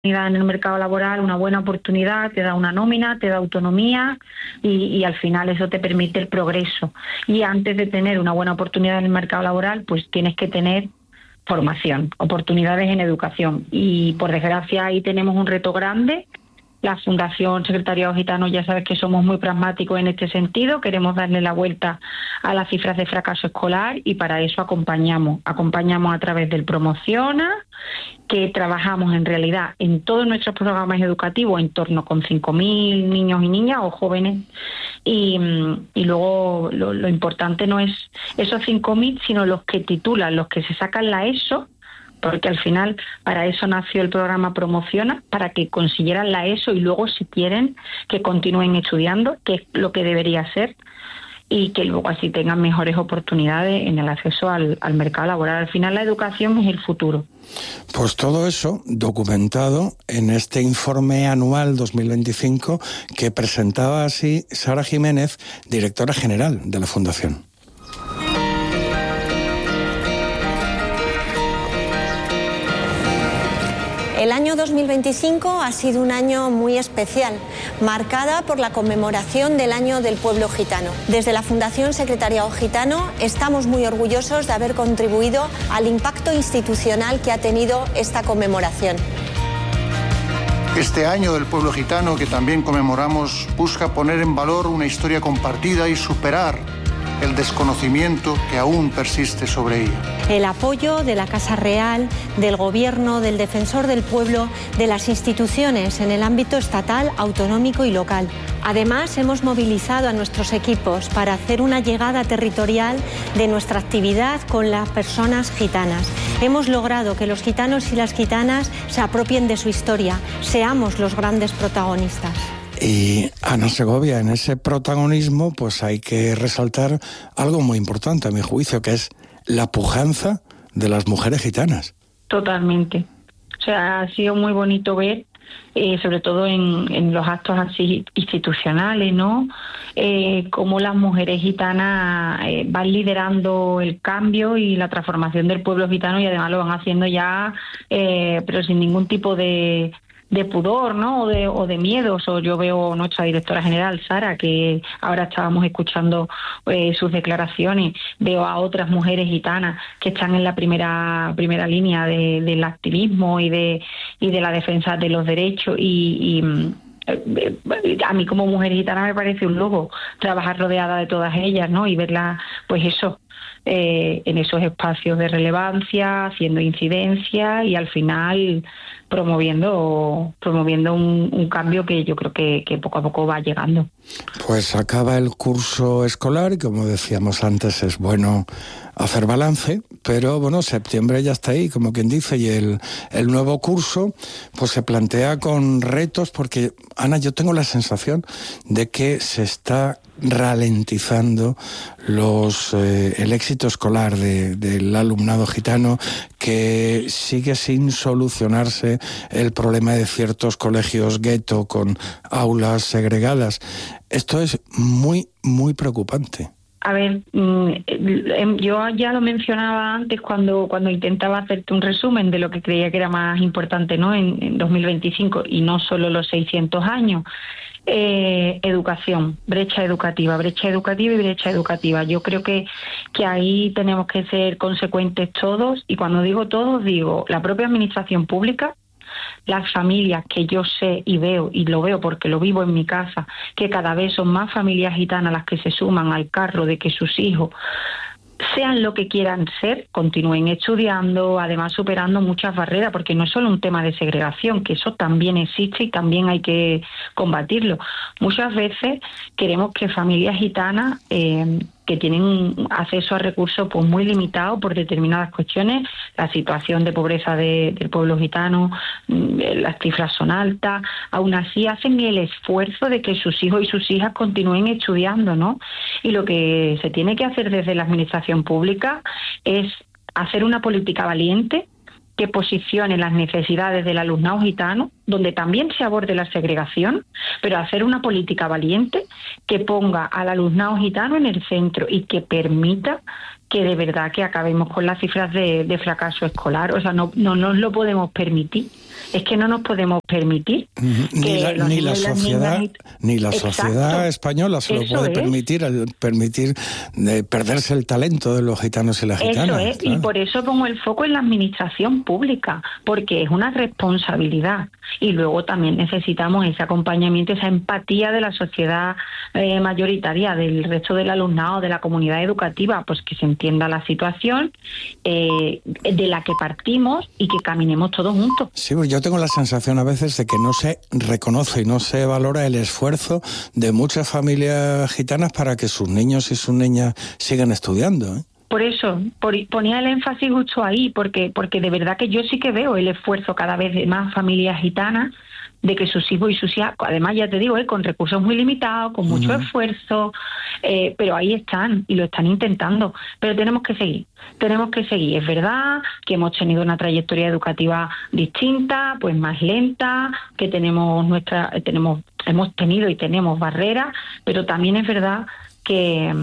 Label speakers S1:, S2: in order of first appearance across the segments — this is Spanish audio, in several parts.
S1: en el mercado laboral, una buena oportunidad, te da una nómina, te da autonomía y al final eso te permite el progreso. Y antes de tener una buena oportunidad en el mercado laboral, pues tienes que tener formación, oportunidades en educación. Y por desgracia ahí tenemos un reto grande. La Fundación Secretariado Gitano, ya sabes que somos muy pragmáticos en este sentido, queremos darle la vuelta a las cifras de fracaso escolar y para eso acompañamos a través del Promociona, que trabajamos en realidad en todos nuestros programas educativos en torno con 5.000 niños y niñas o jóvenes y luego lo importante no es esos 5.000, sino los que titulan, los que se sacan la ESO, porque al final para eso nació el programa Promociona, para que consiguieran la ESO y luego si quieren que continúen estudiando, que es lo que debería ser, y que luego así tengan mejores oportunidades en el acceso al mercado laboral. Al final la educación es el futuro.
S2: Pues todo eso documentado en este informe anual 2025 que presentaba así Sara Jiménez, directora general de la Fundación.
S3: El año 2025 ha sido un año muy especial, marcada por la conmemoración del Año del Pueblo Gitano. Desde la Fundación Secretariado Gitano estamos muy orgullosos de haber contribuido al impacto institucional que ha tenido esta conmemoración.
S4: Este Año del Pueblo Gitano que también conmemoramos busca poner en valor una historia compartida y superar el desconocimiento que aún persiste sobre ella.
S3: El apoyo de la Casa Real, del Gobierno, del Defensor del Pueblo, de las instituciones en el ámbito estatal, autonómico y local. Además, hemos movilizado a nuestros equipos para hacer una llegada territorial de nuestra actividad con las personas gitanas. Hemos logrado que los gitanos y las gitanas se apropien de su historia, seamos los grandes protagonistas.
S2: Y Ana Segovia, en ese protagonismo pues hay que resaltar algo muy importante a mi juicio, que es la pujanza de las mujeres gitanas.
S1: Totalmente. O sea, ha sido muy bonito ver, sobre todo en los actos así institucionales, ¿no? Cómo las mujeres gitanas van liderando el cambio y la transformación del pueblo gitano y además lo van haciendo ya, pero sin ningún tipo de pudor, ¿no? O de miedos. O yo veo nuestra directora general, Sara, que ahora estábamos escuchando sus declaraciones. Veo a otras mujeres gitanas que están en la primera línea del activismo y de la defensa de los derechos y a mí como mujer gitana me parece un lujo trabajar rodeada de todas ellas, ¿no? Y verlas, pues eso, en esos espacios de relevancia, haciendo incidencia y al final promoviendo un cambio que yo creo que poco a poco va llegando.
S2: Pues acaba el curso escolar y como decíamos antes es bueno hacer balance, pero bueno, septiembre ya está ahí, como quien dice, y el nuevo curso pues se plantea con retos porque, Ana, yo tengo la sensación de que se está ralentizando el éxito escolar del alumnado gitano, que sigue sin solucionarse el problema de ciertos colegios gueto con aulas segregadas. Esto es muy, muy preocupante.
S1: A ver, yo ya lo mencionaba antes cuando intentaba hacerte un resumen de lo que creía que era más importante, ¿no? En 2025 y no solo los 600 años. Educación, brecha educativa y brecha educativa. Yo creo que ahí tenemos que ser consecuentes todos, y cuando digo todos, digo la propia administración pública, las familias, que yo sé y veo, y lo veo porque lo vivo en mi casa, que cada vez son más familias gitanas las que se suman al carro de que sus hijos, sean lo que quieran ser, continúen estudiando, además superando muchas barreras, porque no es solo un tema de segregación, que eso también existe y también hay que combatirlo. Muchas veces queremos que familias gitanas que tienen acceso a recursos pues muy limitados por determinadas cuestiones, la situación de pobreza del pueblo gitano, las cifras son altas, aún así hacen el esfuerzo de que sus hijos y sus hijas continúen estudiando, ¿no? Y lo que se tiene que hacer desde la administración pública es hacer una política valiente que posicione las necesidades del alumnado gitano, donde también se aborde la segregación, pero hacer una política valiente que ponga al alumnado gitano en el centro y que permita que de verdad que acabemos con las cifras de fracaso escolar. O sea, no nos lo podemos permitir. Es que no nos podemos permitir.
S2: Ni la sociedad española se lo puede permitir de perderse el talento de los gitanos y las gitanas.
S1: Eso es, claro. Y por eso pongo el foco en la administración pública, porque es una responsabilidad. Y luego también necesitamos ese acompañamiento, esa empatía de la sociedad mayoritaria, del resto del alumnado, de la comunidad educativa, pues que se entienda la situación de la que partimos y que caminemos todos juntos.
S2: Sí, pues yo tengo la sensación a veces de que no se reconoce y no se valora el esfuerzo de muchas familias gitanas para que sus niños y sus niñas sigan estudiando, ¿eh?
S1: Por eso, ponía el énfasis justo ahí, porque de verdad que yo sí que veo el esfuerzo cada vez de más familias gitanas de que sus hijos y sus hijas, además ya te digo, con recursos muy limitados, con mucho esfuerzo, pero ahí están y lo están intentando. Pero tenemos que seguir. Es verdad que hemos tenido una trayectoria educativa distinta, pues más lenta, que hemos tenido y tenemos barreras, pero también es verdad que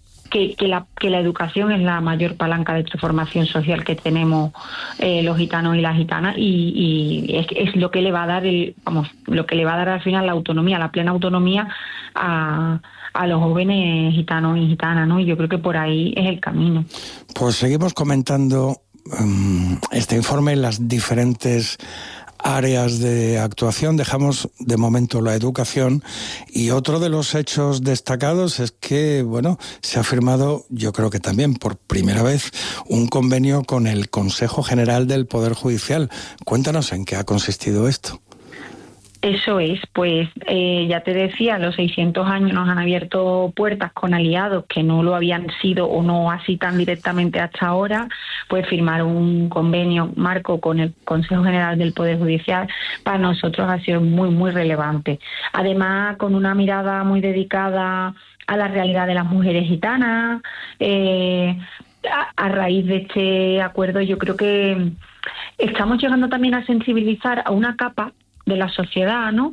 S1: la educación es la mayor palanca de transformación social que tenemos los gitanos y las gitanas, y es lo que le va a dar lo que le va a dar al final la autonomía, la plena autonomía a los jóvenes gitanos y gitanas, ¿no? Y yo creo que por ahí es el camino.
S2: Pues seguimos comentando este informe en las diferentes áreas de actuación. Dejamos de momento la educación, y otro de los hechos destacados es que, se ha firmado, yo creo que también por primera vez, un convenio con el Consejo General del Poder Judicial. Cuéntanos en qué ha consistido esto.
S1: Eso es, pues ya te decía, los 600 años nos han abierto puertas con aliados que no lo habían sido o no así tan directamente hasta ahora, pues firmar un convenio marco con el Consejo General del Poder Judicial para nosotros ha sido muy, muy relevante. Además, con una mirada muy dedicada a la realidad de las mujeres gitanas, a raíz de este acuerdo yo creo que estamos llegando también a sensibilizar a una capa de la sociedad, ¿no?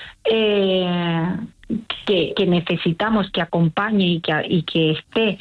S1: Que necesitamos que acompañe y que esté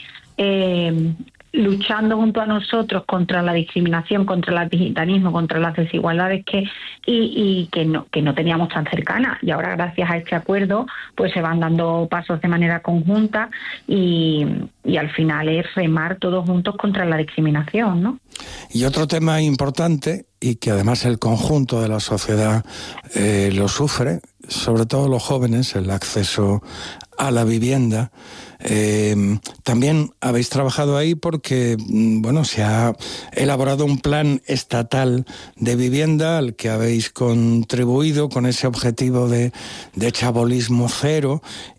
S1: luchando junto a nosotros contra la discriminación, contra el gitanismo, contra las desigualdades y que no teníamos tan cercanas. Y ahora, gracias a este acuerdo, pues se van dando pasos de manera conjunta y al final es remar todos juntos contra la discriminación, ¿no?
S2: Y otro tema importante, y que además el conjunto de la sociedad lo sufre, sobre todo los jóvenes, el acceso a la vivienda. También habéis trabajado ahí porque, se ha elaborado un plan estatal de vivienda al que habéis contribuido con ese objetivo de chabolismo cero.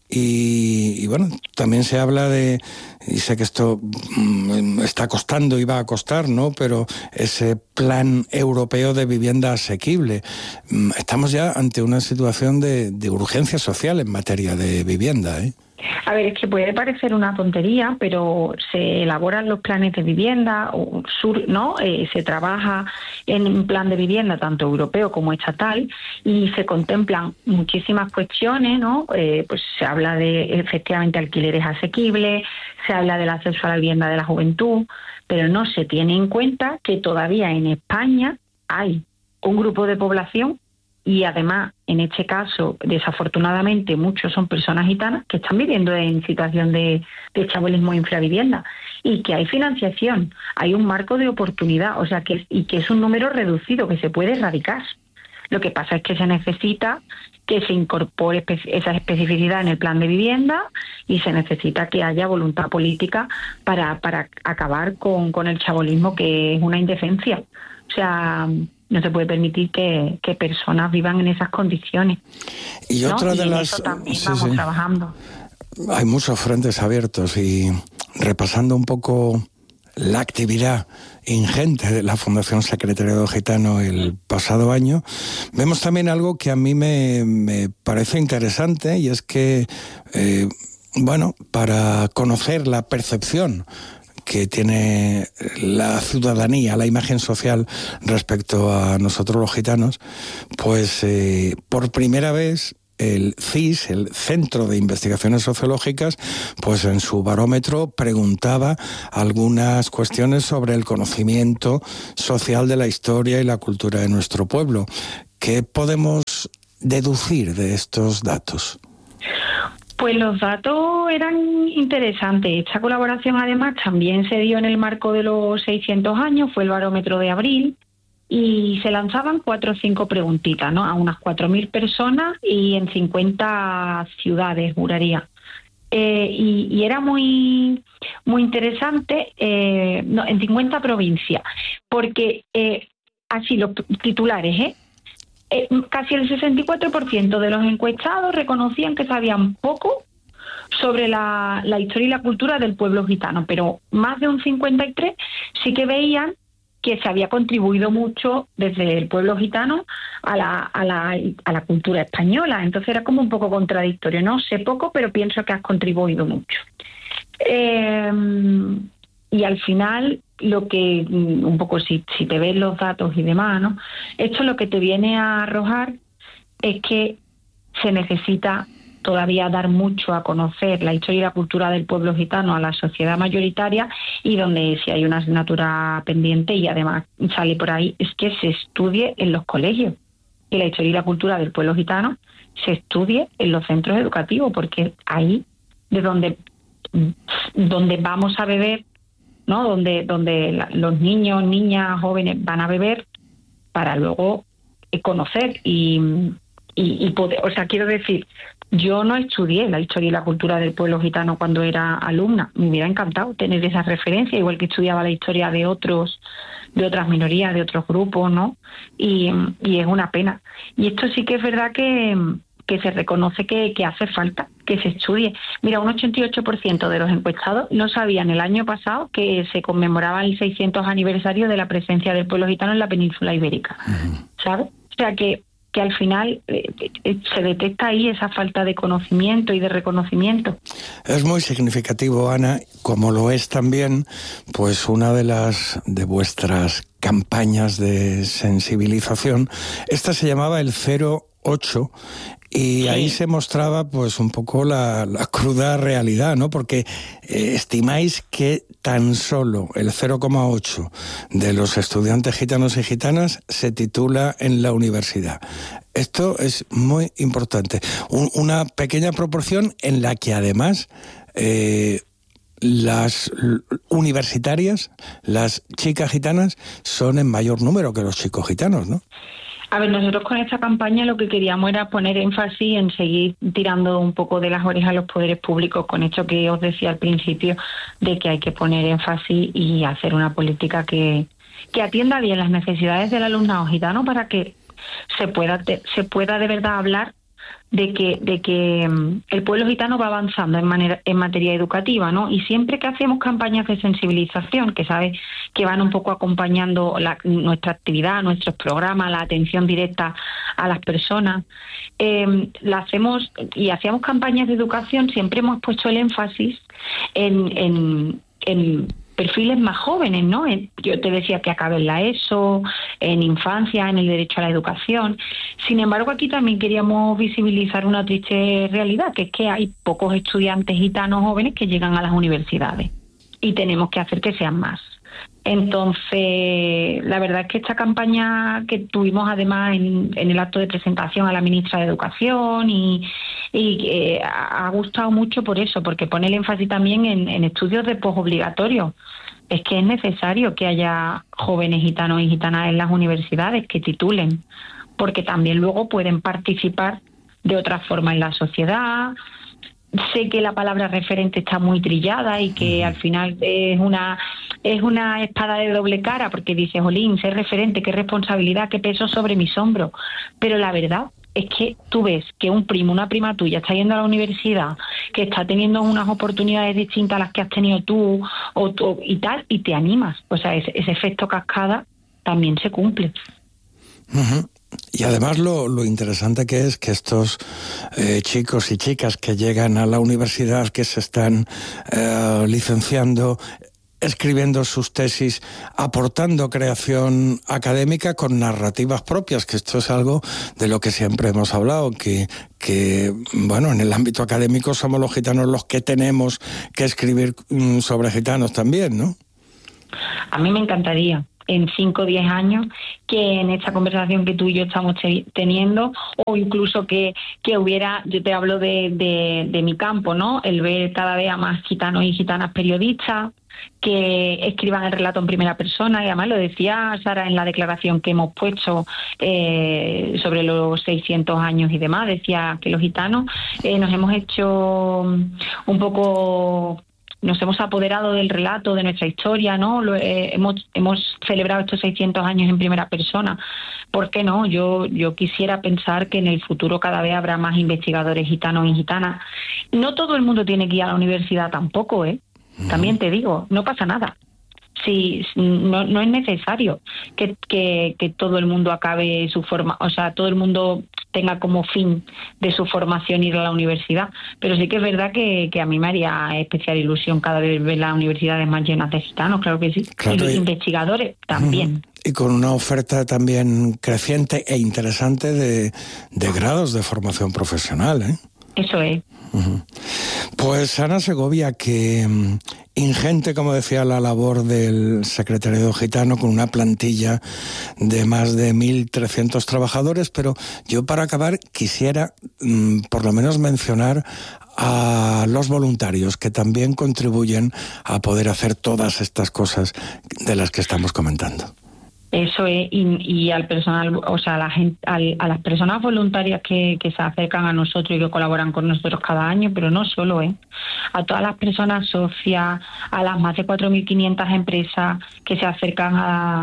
S2: Y también se habla y sé que esto está costando y va a costar, ¿no? Pero ese plan europeo de vivienda asequible. Estamos ya ante una situación de urgencia social en materia de vivienda, ¿eh?
S1: A ver, es que puede parecer una tontería, pero se elaboran los planes de vivienda, ¿no? Se trabaja en un plan de vivienda tanto europeo como estatal y se contemplan muchísimas cuestiones, ¿no? Pues se habla de efectivamente alquileres asequibles, se habla del acceso a la vivienda de la juventud, pero no se tiene en cuenta que todavía en España hay un grupo de población. Y además, en este caso, desafortunadamente, muchos son personas gitanas que están viviendo en situación de chabolismo e infravivienda y que hay financiación, hay un marco de oportunidad, o sea que es un número reducido que se puede erradicar. Lo que pasa es que se necesita que se incorpore esa especificidad en el plan de vivienda y se necesita que haya voluntad política para acabar con el chabolismo, que es una indecencia. O sea, no se puede permitir que personas vivan en esas condiciones.
S2: Y otra de
S1: en
S2: las...
S1: eso también vamos trabajando.
S2: Hay muchos frentes abiertos y repasando un poco la actividad ingente de la Fundación Secretariado Gitano el pasado año, vemos también algo que a mí me parece interesante, y es que, para conocer la percepción que tiene la ciudadanía, la imagen social respecto a nosotros los gitanos, pues por primera vez el CIS, el Centro de Investigaciones Sociológicas, pues en su barómetro preguntaba algunas cuestiones sobre el conocimiento social de la historia y la cultura de nuestro pueblo. ¿Qué podemos deducir de estos datos?
S1: Pues los datos eran interesantes. Esta colaboración además también se dio en el marco de los 600 años, fue el barómetro de abril, y se lanzaban 4 o 5 preguntitas, ¿no? A unas 4.000 personas y en 50 ciudades, juraría. Y era muy interesante, en 50 provincias, porque así los titulares, casi el 64% de los encuestados reconocían que sabían poco sobre la historia y la cultura del pueblo gitano, pero más de un 53% sí que veían que se había contribuido mucho desde el pueblo gitano a la cultura española. Entonces era como un poco contradictorio, ¿no? Sé poco, pero pienso que has contribuido mucho. Y al final, lo que un poco si te ves los datos y demás, ¿no? Esto lo que te viene a arrojar es que se necesita todavía dar mucho a conocer la historia y la cultura del pueblo gitano a la sociedad mayoritaria, y donde si hay una asignatura pendiente y además sale por ahí, es que se estudie en los colegios, que la historia y la cultura del pueblo gitano se estudie en los centros educativos, porque ahí de donde vamos a beber, ¿no? Donde los niños, niñas, jóvenes van a beber para luego conocer y poder, o sea, quiero decir, yo no estudié la historia y la cultura del pueblo gitano cuando era alumna. Me hubiera encantado tener esa referencia, igual que estudiaba la historia de otras minorías, de otros grupos, ¿no? Y es una pena. Y esto sí que es verdad que se reconoce que hace falta que se estudie. Mira, un 88% de los encuestados no sabían el año pasado que se conmemoraba el 600 aniversario de la presencia del pueblo gitano en la península ibérica, ¿sabes? O sea que al final se detecta ahí esa falta de conocimiento y de reconocimiento.
S2: Es muy significativo, Ana, como lo es también pues una de vuestras campañas de sensibilización. Esta se llamaba el 08, y sí, ahí se mostraba pues un poco la cruda realidad, ¿no? Porque estimáis que tan solo el 0,8 de los estudiantes gitanos y gitanas se titula en la universidad. Esto es muy importante. Una pequeña proporción en la que además las universitarias, las chicas gitanas, son en mayor número que los chicos gitanos, ¿no?
S1: A ver, nosotros con esta campaña lo que queríamos era poner énfasis en seguir tirando un poco de las orejas a los poderes públicos, con esto que os decía al principio, de que hay que poner énfasis y hacer una política que atienda bien las necesidades del alumnado gitano, para que se pueda de verdad hablar de que el pueblo gitano va avanzando en materia educativa, ¿no? Y siempre que hacemos campañas de sensibilización, que sabes que van un poco acompañando nuestra actividad, nuestros programas, la atención directa a las personas, la hacemos y hacíamos campañas de educación, siempre hemos puesto el énfasis en perfiles más jóvenes, ¿no? Yo te decía que acaben la ESO, en infancia, en el derecho a la educación. Sin embargo, aquí también queríamos visibilizar una triste realidad, que es que hay pocos estudiantes gitanos jóvenes que llegan a las universidades, y tenemos que hacer que sean más. Entonces, la verdad es que esta campaña que tuvimos además en el acto de presentación a la ministra de Educación y ha gustado mucho por eso, porque pone el énfasis también en estudios de posobligatorio. Es que es necesario que haya jóvenes gitanos y gitanas en las universidades que titulen, porque también luego pueden participar de otra forma en la sociedad. Sé que la palabra referente está muy trillada y que al final es una espada de doble cara, porque dices, jolín, ser referente, qué responsabilidad, qué peso sobre mis hombros. Pero la verdad es que tú ves que un primo, una prima tuya está yendo a la universidad, que está teniendo unas oportunidades distintas a las que has tenido tú y tal, y te animas. O sea, ese efecto cascada también se cumple.
S2: Uh-huh. Y además lo interesante que es que estos chicos y chicas que llegan a la universidad, que se están licenciando, escribiendo sus tesis, aportando creación académica con narrativas propias, que esto es algo de lo que siempre hemos hablado, que bueno, en el ámbito académico somos los gitanos los que tenemos que escribir sobre gitanos también, ¿no?
S1: A mí me encantaría en 5 o 10 años que en esta conversación que tú y yo estamos teniendo, o incluso que hubiera, yo te hablo de mi campo, ¿no? El ver cada vez a más gitanos y gitanas periodistas que escriban el relato en primera persona, y además lo decía Sara en la declaración que hemos puesto sobre los 600 años y demás, decía que los gitanos nos hemos hecho un poco... Nos hemos apoderado del relato de nuestra historia, ¿no? Hemos celebrado estos 600 años en primera persona. ¿Por qué no? Yo quisiera pensar que en el futuro cada vez habrá más investigadores gitanos y gitanas. No todo el mundo tiene que ir a la universidad tampoco, ¿eh? También te digo, no pasa nada. Sí, no es necesario que todo el mundo acabe su forma, o sea, todo el mundo tenga como fin de su formación ir a la universidad, pero sí que es verdad que a mí me haría especial ilusión cada vez ver las universidades más llenas de gitanos, claro que sí, claro, y los investigadores también.
S2: Y con una oferta también creciente e interesante de grados de formación profesional, ¿eh?
S1: Eso es.
S2: Pues Ana Segovia, que ingente, como decía, la labor del secretariado gitano con una plantilla de más de 1.300 trabajadores, pero yo para acabar quisiera por lo menos mencionar a los voluntarios que también contribuyen a poder hacer todas estas cosas de las que estamos comentando.
S1: Eso es, y al personal, o sea, a las personas voluntarias que se acercan a nosotros y que colaboran con nosotros cada año, pero no solo, a todas las personas socias, a las más de 4.500 empresas que se acercan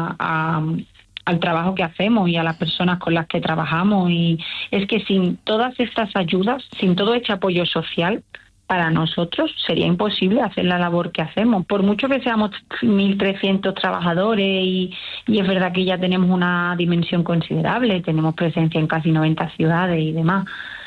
S1: al trabajo que hacemos y a las personas con las que trabajamos. Y es que sin todas estas ayudas, sin todo este apoyo social, para nosotros sería imposible hacer la labor que hacemos. Por mucho que seamos 1.300 trabajadores y es verdad que ya tenemos una dimensión considerable, tenemos presencia en casi 90 ciudades y demás,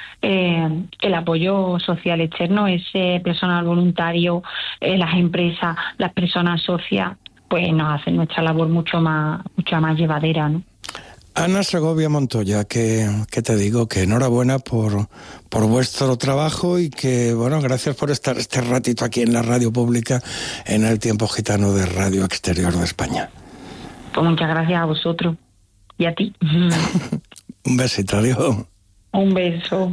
S1: el apoyo social externo, ese personal voluntario, las empresas, las personas socias, pues nos hacen nuestra labor mucho más llevadera, ¿no?
S2: Ana Segovia Montoya, que te digo que enhorabuena por vuestro trabajo y que, bueno, gracias por estar este ratito aquí en la radio pública en el Tiempo Gitano de Radio Exterior de España.
S1: Pues muchas gracias a vosotros y a ti.
S2: Un besito, adiós.
S1: Un beso.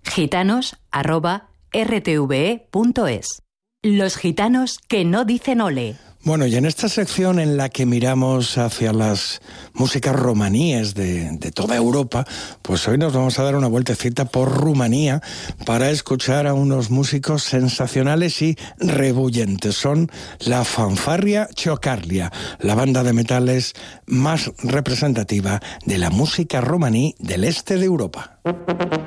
S5: gitanos@rtve.es. Los gitanos que no dicen ole.
S2: Bueno, y en esta sección en la que miramos hacia las músicas romaníes de toda Europa, pues hoy nos vamos a dar una vueltecita por Rumanía para escuchar a unos músicos sensacionales y rebullentes. Son la Fanfarria Ciocarlia, la banda de metales más representativa de la música romaní del este de Europa.